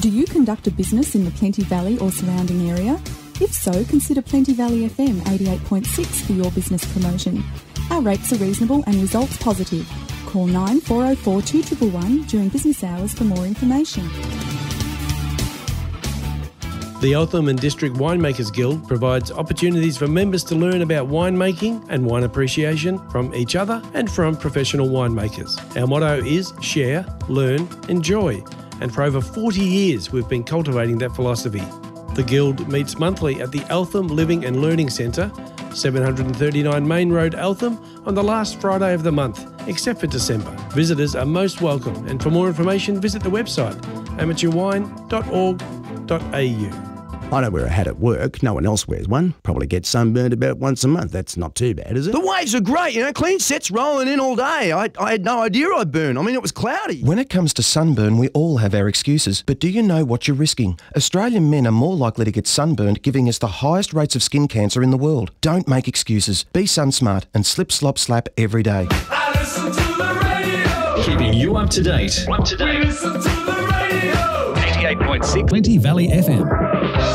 Do you conduct a business in the Plenty Valley or surrounding area? If so, consider Plenty Valley FM 88.6 for your business promotion. Our rates are reasonable and results positive. Call 9404 2111 during business hours for more information. The Eltham and District Winemakers Guild provides opportunities for members to learn about winemaking and wine appreciation from each other and from professional winemakers. Our motto is share, learn, enjoy. And for over 40 years, we've been cultivating that philosophy. The Guild meets monthly at the Eltham Living and Learning Centre, 739 Main Road, Eltham, on the last Friday of the month, except for December. Visitors are most welcome, and for more information, visit the website amateurwine.org.au. I know wear a hat at work. No one else wears one. Probably get sunburned about once a month. That's not too bad, is it? The waves are great, clean sets rolling in all day. I had no idea I'd burn. It was cloudy. When it comes to sunburn, we all have our excuses. But do you know what you're risking? Australian men are more likely to get sunburned, giving us the highest rates of skin cancer in the world. Don't make excuses. Be sun smart and slip, slop, slap every day. I listen to the radio. Keeping you up to date. We listen to the radio. 88.6 Plenty Valley FM.